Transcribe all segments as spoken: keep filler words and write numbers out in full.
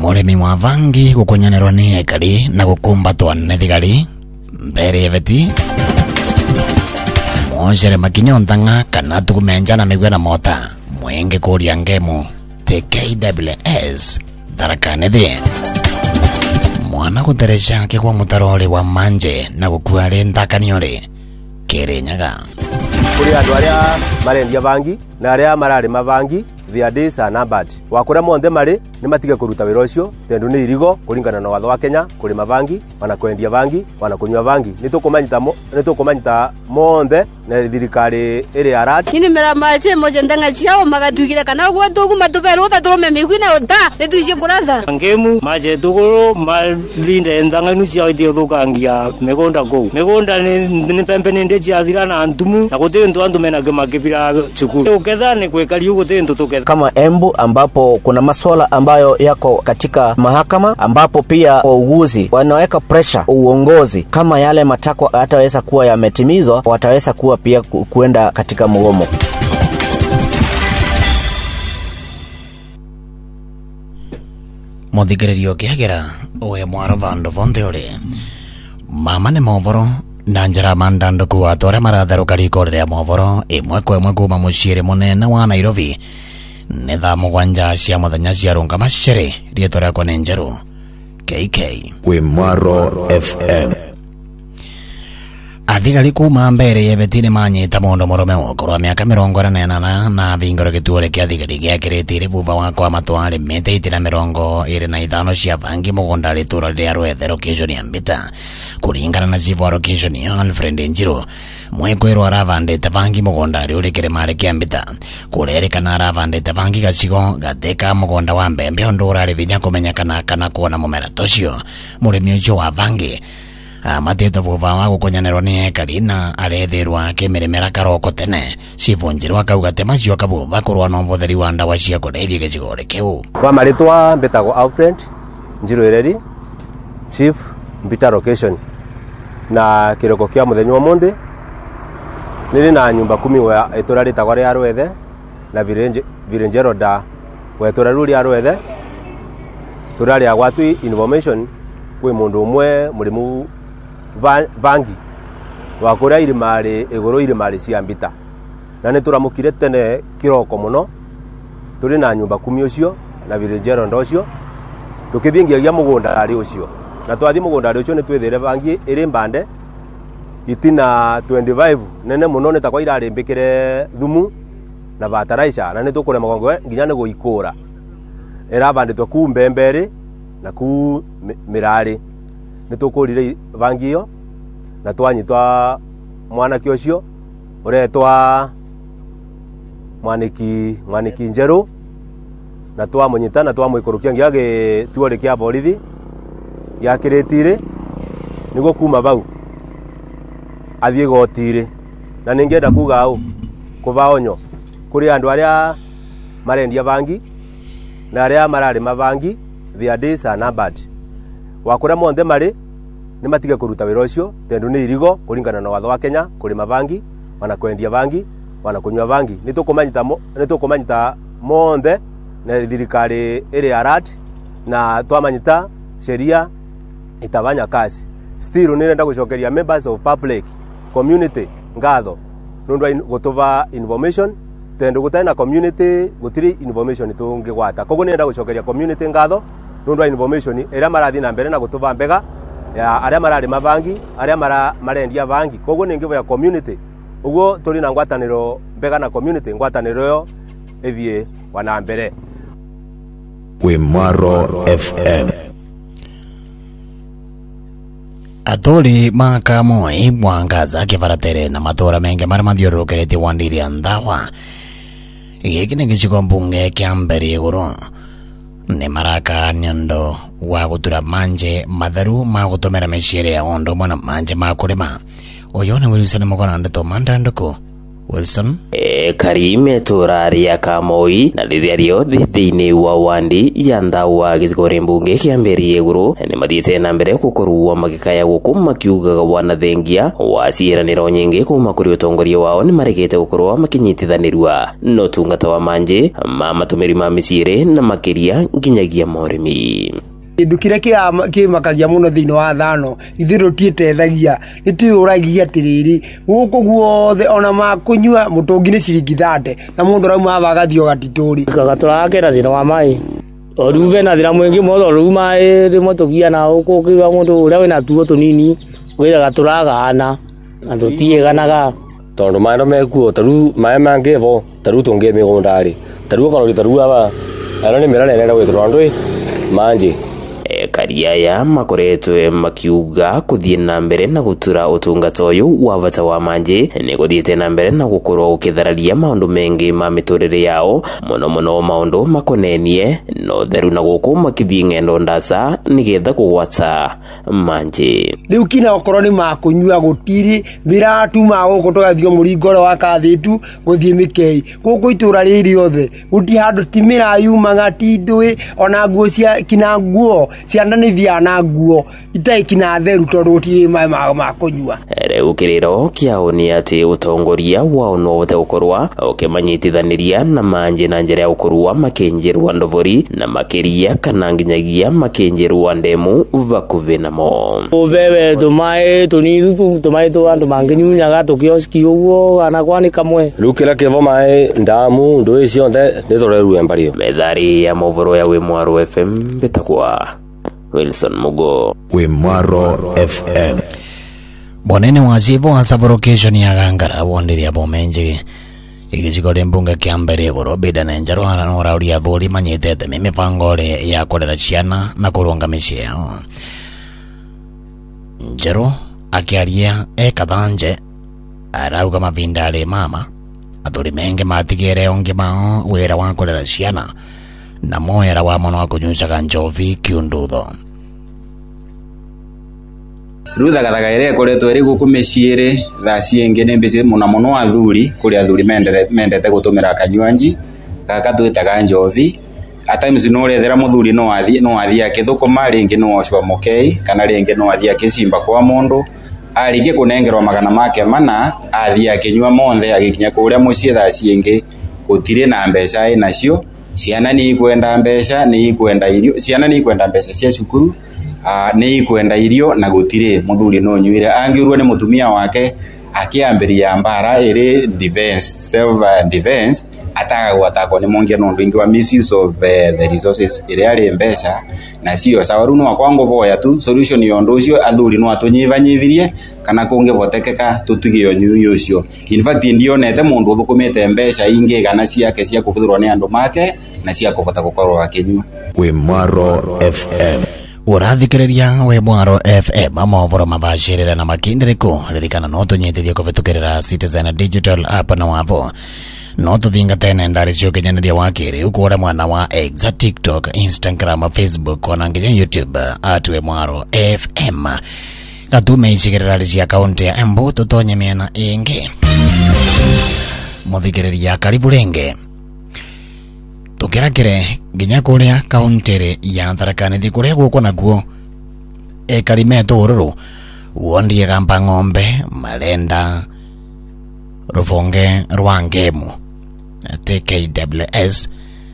Murimi wa vangi gukunyanirwa ni ekari na gukumbatwa ni thigari mbere eveti Mojere makinyo ntanga kana tukumenja na migwe na mota mwenge kuria ngemu T K W S darakane thie mwana guteresha ke kwa mutarori wa manje na gukua renta kaniore Kirinyaga kuri andu aria marendia vangi na aria marari mavangi their days are numbered. Wakura monthe mari ni matige kuruta wira ucio tendu ni irigo kuringana na watho wa Kenya kuri mavangi wana kwendia vangi wana kunywa vangi ni tukumanyita ni tukumanyita monthe na thirikari iri arat ni mera mache moje ndanga chiao magatugire kana gwo tugu matubero tatrume migwina ota ni tuije kuratha ngemu maje tuguru malinde ndanga nu chiao ithio thukangia migonda go migonda ni ni pembe ni ndi chiathira na ntumu na gutire ntu andu mena makibira chukuru uketha ni kwekari gutire ntu tuketha kama Embu ambapo kuna masuala ambayo yako katika mahakama ambapo pia wauguzi wanaweka pressure uongozi kama yale matakwa hataweza kuwa yametimizwa wataweza kuwa pia ku, kuenda katika mgomo. Mothigererio kiagera oe mwaro vando vonde ore mama ne movoro na njara mandando kuwa tore maradharo karikore ya movoro imwe kwa imwe kuma mushire munene wa Nairobi netha mugwanja cia muthenya cia runga machere rieto riakwa ni njeru K K we Mwaro F M. Athigari kuma mbere yebetine manyita mundu murume ukorwa miaka mirongo ina na nana na vingoro gituore kia thigari giakiritire vuva wakwa matwari mite itira mirongo iri na ithano cia vangi mugunda ritura ria Rwethe location ya Mbita kuringana na chief wa location ya Alfred Njiru mwekwirwa aravandite vangi mugunda ri uri kiremare kia Mbita kurerekana aravandite vangi gacigo gateka mugunda wa mbembe undu urari vinya kumenya kana kana kuona mumera tocio murimi ucio wa vangi Amateto vuva wa gukunyanirwa ni ekari na arethirwa kimiremera karoko tene sivunjirwa kaugate macio kavuva kurwa na mvotheri wa ndawa cia kurevia gicigore kiu kwa maritwa Mbetago Alfred Njiru Ireri chief Mbita location na kiroko kia muthenya umuthi niri na nyumba kumi wa itura ritagwa ria Rwethe na virenje virenjero da wa itura ruri ya Rwethe turari agwatu information kwi mundu umwe murimu vangi wakura irimari iguru irimari cia Mbita na ni turamukire tene kiroko muno turi na nyumba kumi ucio na virenjero ndocio tukithingiagia mugunda ari ucio na twathi mugunda ari ucio ni twithire vangi iri mbande itina twenty-five nene muno ni takwa irari mbikire thumu na fertilizer na ni tukure magongo nginya ni guikura era banditwa ku mbembere na ku mirari ni tukurire vangi yo na twanyitwa mwana kiocio uretwa mwaniki mwaniki Njeru na twamunyita na twamwikurukia ngiage tuore kia borithi ya kiretire nigo kuma bau athie gotire na ningenda kuga au kuvaonyo kuri andu aria marendia vangi na aria marari mavangi their days are numbered. Wakura monthe mari ni matige kuruta wira ucio tendu ni irigo kuringana na watho wa Kenya kuri mavangi wana kwendia vangi wana kunywa vangi ni tukumanyita ni tukumanyita monthe na thirikari iri arat na twamanyita sheria itavanya kazi still ni nenda gucokeria members of public community ngatho nundu gutuva information tendu gutana community gutiri information tungigwata koguo ni nenda gucokeria community ngatho nundu information ira marathi na mbere na gutuva mbega ya aria marari mavangi aria mara marendia vangi koguo ni ngivo ya community uguo turi na ngwataniro mbega na community ngwataniro yo ethie wana mbere we Mwaro F M. Atori maka moi mwangaza kivaratere na matora menge mara mathiurukerete wandiri ndawa giki ni gicigo mbunge kia mbere iguru ni maraka nyondo wa gutura manje matharu ma gutumira micire ya ondo mwana manje ma kurima uyo ni wirisane mukona ndeto mandandoko Wilson e Karime turari ya Kamoi na riria riothe thiini wa wandi ya Ndawa gicigore mbunge kiamberie iguru ni mathiite na mbere gukorwo magikaya guku makiugaga wanathengia wa ciiraniro nyingi kuma kuri utongoria wao ni maregete gukorwo makinyitithanirwa no tungata wa manje ma matumiri ma micire na makiria nginyagia morimi. Kindu kire ki makagia muno thiini wa thano ithiru tietethagia nituyuragia tiriri guku guothe ona makunyua mutungi ni ciringi thate na mundu rauma abagathio gatituri gagaturaga na thina wa mai oruve na thina mwingi motho ruma rimwe tugia na guku kiwa mundu uria wina tuo tunini wira gaturaga ana na tutieganaga tondu maendo mekuo taru mae mangevo taru tunge migundari taru korori taru aba ara ni mirana nenda gwithirwa ndui manje Kariaya makoretwe makiuga kuthie na mbere na gutura utungata uyu wa bata wa manje ni guthiete na mbere na gukorwo ukithararia maundu mengi ma miturire yao muno muno maundu makonenie no theru na guku makithie ngendo ndasa nigetha kugwata manje riu kina okorwo ni makunyua gutiri biratu ma guku tugathio muringoro wa kathitu guthie mikei guku itura riri othe guti handu timira yumaga tindui ona nguo cia kina nguo ciana ni viana nguo itaikina theru tondu ti mai ma kunyua riu kiriro kiao ni ati utongoria wao no wote ukorwa ukimanyitithaniria na manje na njira ya ukorwa makenjerwa ndovori na makiria kana nginyagia makenjerwa ndemu vakuve namo uvewe tumai tuni tumai tu andu manginyunyaga tukioski uguo ana kwani kamwe riu kila kivo mai ndamu ndu icio nthe nitoreru embario methari ya movoro ya Wimwaro F M betakwa Wilson Mugo Wimwaro F M. Bonene wazivo wa savorokation ya gangara wondiria bomenje igicigore mbunge kiambere iguru bida na njaro hana no rauria thuri manyitete mimivangore ya kurera ciana na kurunga micie yao. Njaro akiaria e kathanje arauga mavindari mama athuri menge matigere onge mao wira wa kurera ciana na moera wa mono wa kunyucaga njovi kiundutho rutha gathagaire koretwo eri guku miciire tha cienge ni mbici muno muno athuri kuri athuri mendete mendete gutumira kanywanji gaka twitaga njovi ata times no rethera muthuri no athie no athie akithukuma ringi no ocwa mukei kana ringi no athie akicimba kwa mundu arige kunengerwa magana make mana athie akinywa monthe agikinya kuria mucie tha cienge gutire na mbeca inacio ciana ni ikwenda mbeca ni ikwenda irio ciana ni ikwenda mbeca cia cukuru uh, ni ikwenda irio na gutire muthuri no nyuire angiurwo ni mutumia wake akiambiria mbara iri defense self defense ataga gwatako ni mongia no ndingi wa misuse of uh, the resources iri ari mbeca na cio sawaru no akwango voya tu solution yondo cio athuri no atunyiva nyivirie kana kunge votekeka tutugio nyu ucio in fact ndionete mundu uthukumite mbeca ingi kana ciake cia kufuthirwa ni andu make na cia kuvota gukorwo akinywa Wimwaro F M. Urathikiriria Wimwaro F M amovoro mabashirira na makindiriku ririkana no tunyitithie kuvitukirira Citizen Digital app na wavo no tuthinga tene ndari cio kinyaniria wa kiri ukura mwana wa X TikTok Instagram Facebook ona nginya YouTube at Wimwaro F M gatume icigirira cia akaunti ya Embu tutonye miena ingi muthikiriria karibu renge tukirakire nginya kuria kaunti ya Tharaka Nithi kuria guko naguo e Karime Tururu wondie gamba ng'ombe malenda rufonge rwangemu T K W S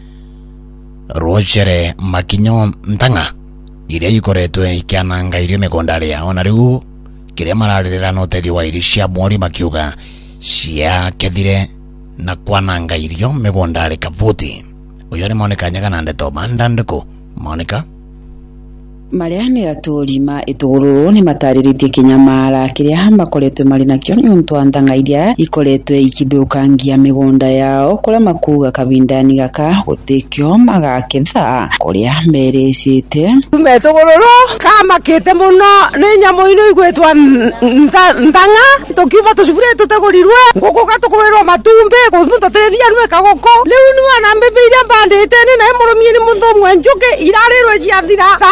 Roger Makinyo Ntanga iria ikoretwe ikiananga irio migondari yao na riu kiria mararira no tethi wa irio cia mwori makiuga cia kethire na kwananga irio migondari kavuti uyo ni Monica Nyaga na ndeto mandandiko Monica Mariani aturima itugururu ni matariritie kinyamara kiria makoretwe mari nakio ni untu andanga iria ikoretwe ikithukangia migunda yao kuria makuga kabindani gaka gutikio magaketha kuria merecite metugururu kama kete muno ni nyamu ino igwetwa ndanga tukiuva tucubure tutegurirwe nguku gatukurirwa matumbi gumuntu terethia nwe kagoko riu ni wana mbembe iria mbandite ni na murumie ni muthomwe njuke irarirwe ciathira thaino ni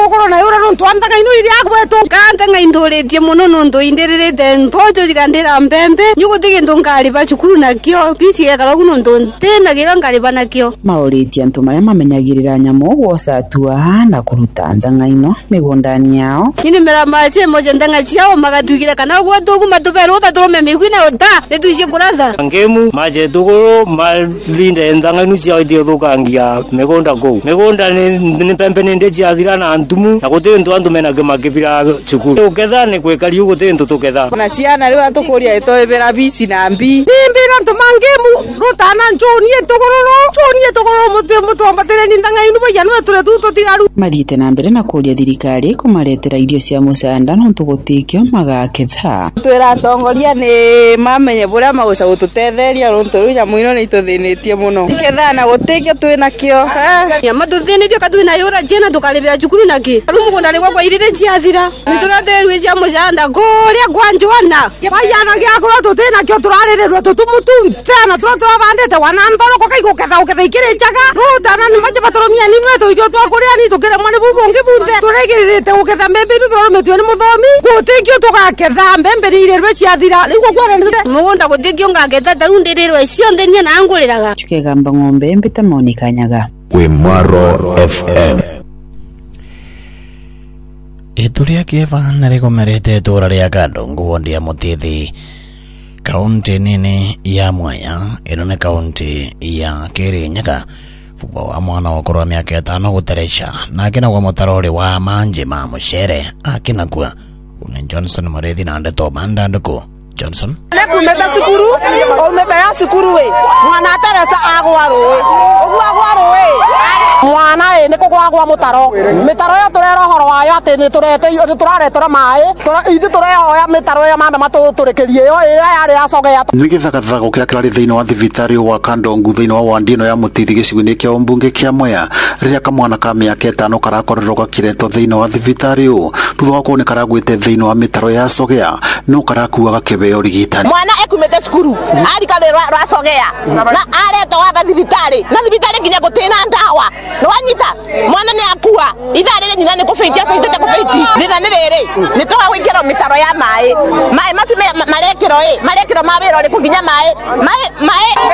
gukoro na yura no twantanga ino iri agweto kanta ngaindoretie muno no ndo indererete mpoto zikandera mbembe nyugutige ndo ngari ba chukuru nakio bisi yakala kuno ndo tena gira ngari banakio mauritia ntu maria mamenyagirira nyamo gwosa atua na kuruta nzanga ino migondani yao nyine mera mache moja ndanga chiao magatugira kana gweto kuma tupero tatrome migwina ota netuije kuratha ngemu maje dogoro malinde nzanga inu chiao dio thukangia migonda go migonda ni pembe ni ndeji athira na ntumu na gutire ntu antu mena makibira chukuru uketha ni kwekari gutire ntu tuketha na ciana riu atukuria itoebera bisi na mbi nimbira ntu mangemu rutana njoni etogororo njoni etogororo mutu mutu ambatire ni ndanga inu baya no ture tu totigaru mathiite na mbere na kuria thirikari kumaretera irio cia mucanda no tugutikio magaketha twira tongoria ni mamenye buria maguca gututetheria runtu ru nyamu ino ni ituthinitie muno ketha na gutikio twina kio ya matuthinitie katwina yura jena tukalibira chukuru naki rumu kundale kwa kwa irire chiathira nituraterwe cia mucanda kuria gwanjwana bayana giakora tutena kio turarererwa tutumutunte na turotoro bandete wanambaro kwa kai guketha uketha ikire chaga rutana ni maje patromia ni mweto ijo twakuria ni tukire mwane bubungi bunte turegererete uketha mbembe ni turometwe ni muthomi gutikio tukaketha mbembe ni irerwe chiathira niguo kwarana mugunda gutikio ngaketha tarundirerwe cio ndenia na nguriraga tukegamba ng'ombe mbita moni kanyaga we Mwaro F M ituria kieva narigomerete itura ria Kandungu wondi ya Mutithi kaunti nini ya Mwea ino ni kaunti ya Kirinyaga fuba wa mwana wa korwa miaka etano guteresha na akina kwa mutarori wa manje ma mushere akina kwa une Johnson Mureithi na ndeto banda ndiko Johnson nekumeta sukuru ometa ya sukuru we mwana Teresa agwaro we ogwa agwaro we mwana e niko gwagwa mutaro mitaro yo turero horo wayo ati ni turete yo turaretora mai ithi turehoya mitaro yo mama matuturekerie yo ira yari acogea nigithagatha gukira kirari thiini wa thibitari wa Kandungu thiini wa wandino ya Mutithi gicigo-ini kia umbunge kia Mwea riria kamwana ka miaka etano karakorerwo gakiretwo thiini wa thibitari u thutha wa kuoneka karagwite thiini wa mitaro ya acogea no karakuaga kibeo rigitani mwana ekumete sukuru arikarerwo racogea na areto wa thibitari na thibitari nginya gutina ndawa no wanyita mwana ni akua itharire nyina ni kufeitia feitete kufeiti thina ni riri ni toga gwikira mitaro ya mai mai matu marekiro e marekiro mawiro ri kunginya mai mai mai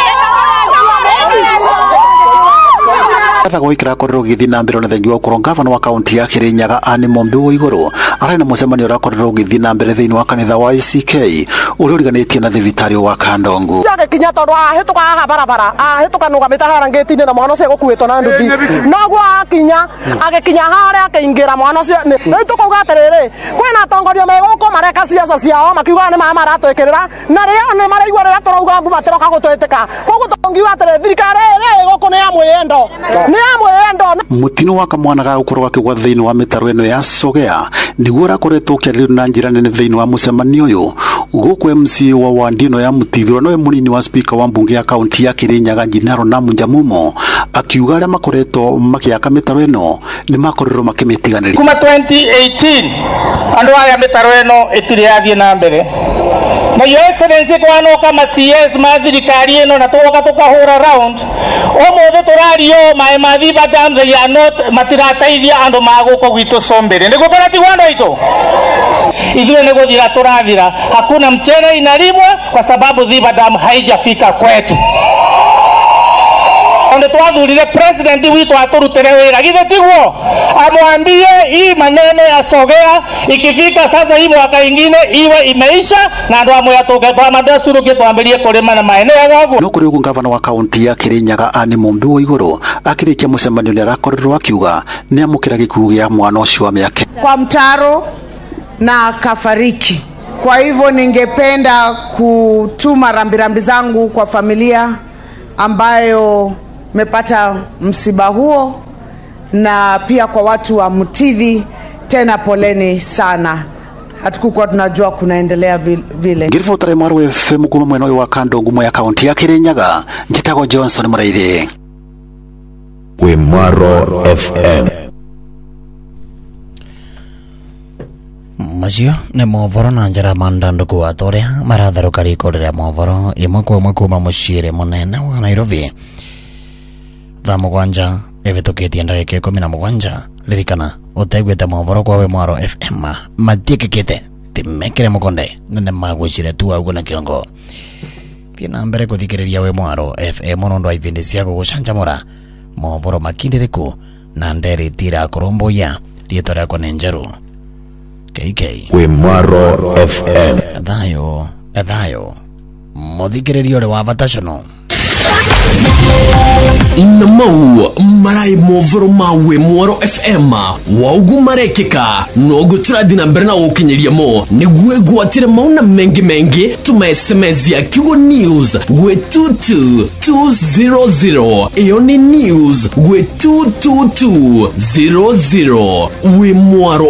Katha gwikira korero githi na mbere na thengi wa korwo gavana wa kaunti ya Kirinyaga Anne Mombi wa iguru arena mucemanio ra korero githi na mbere thiini wa kanitha wa I C K uri uriganitie na thibitari wa Kandungu jage kinya tondu ahituka ha barabara ahituka nuga mitahara ngeti na mwana cio gukuitwo na nduthi nogwo akinya agikinya hare akaingira mwana cio ni tukuga atiriri kwina atongoria meguko mareka ciaca ciao makiuga ni mama maratwikirira na rio ni maraigua riria turauga nguma tiroka gutwitika koguo tongiuga atiri thirikari iri guku ni ya mwiyendo ni ya mwiyendo mutino wa kamwana ga gukorwo akigwa thiini wa mitaro ino ya acogea niguo rakoretwo ukiaririo na njira nene thiini wa mucemanio uyu guku M C wa wandino ya Mutithi no munini wa speaker wa mbunge ya kaunti ya Kirinyaga Njinaro na Munjamumo akiuga aria makoretwo makiaka mitaro ino ni makorerwo makimitiganiri kuma twenty eighteen andu aya mitaro ino itiri yathie na mbere na Your Excellency kwano kama C S ma thirikari ino na tuoka tukahura round omothe turario mai mathiba dam they are not matirateithia andu maguko gwitu Sombere niguo kana ti wando ito ithuĩ nĩ gũthira tũrathira hakuna mchele inalimwa kwa sababu Dhiba Dam haijafika kwetu onde twathurire president witu aturutire wira githe tiguo amwambie hii maneno ya Sogea ikifika sasa hii mwaka ingine iwe imeisha na ndo amwe atoke kwa madasuru kitwambirie kulima na maeneo yago no kuri ugu gavana wa kaunti ya Kirinyaga Anne Mombi wa iguru akirikia mucemanio ni arakorirwo akiuga ni amukira gikuũ gĩa mwana ũcio wa mĩaka kwa mtaro na kafariki. Kwa hivyo ningependa kutuma rambirambi zangu kwa familia ambayo mepata msiba huo na pia kwa watu wa Mutithi, tena poleni sana. Hatukuwa tunajua kunaendelea vile. Ngirifo tare Mwaro F M kuma mweno wa Kandungu Mwea kaunti ya Kirinyaga njitago Johnson Mureithi we Mwaro F M macio nĩ mohoro na njĩra mandandũku wa toria maratharũka rĩkorera mohoro imwe kwa imwe kuma mũciĩ mũnene wa Nairobi thaa mũgwanja ĩhĩtũkĩtie ndagĩka ikũmi na mũgwanja ririkana otegwete movoro kwa we Mwaro F M matiekekete timekere mukonde nene magwicire tu augo na kiongo tina mbere kuthikiriria we Mwaro F M nondo ivindi cia gucanjamura movoro makindiriku na nderi tira kurumbuya rieto riakwa ni Njeru K K we Mwaro F M thayo thayo muthikiriria uri wa batacono Namau marai movoro mawe Mwaro F M waugu marekeka nogu turadina mbere na ukinyiria mo niguwe gwatire mauna mengi mengi tuma S M S ya Kigo News gwe two two two zero zero iyo ni news gwe two two two zero zero we Mwaro